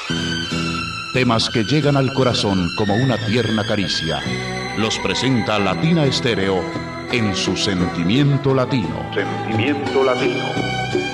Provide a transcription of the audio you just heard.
Temas que llegan al corazón como una tierna caricia. Los presenta Latina Estéreo en su Sentimiento Latino. Sentimiento Latino.